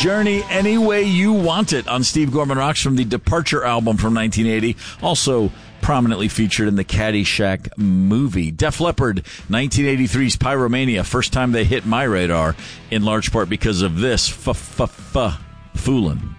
Journey Any Way You Want It on Steve Gorman Rocks from the Departure album from 1980. Also prominently featured in the Caddyshack movie. Def Leppard, 1983's Pyromania. First time they hit my radar, in large part because of this, Foolin'.